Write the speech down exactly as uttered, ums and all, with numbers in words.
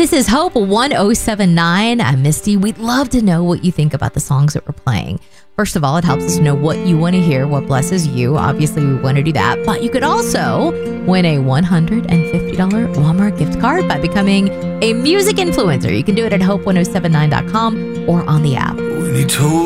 This is Hope one oh seven nine. I'm Misty. We'd love to know what you think about the songs that we're playing. First of all, it helps us know what you want to hear, what blesses you. Obviously, we want to do that. But you could also win a one hundred fifty dollars Walmart gift card by becoming a music influencer. You can do it at hope one oh seven nine dot com or on the app. When he told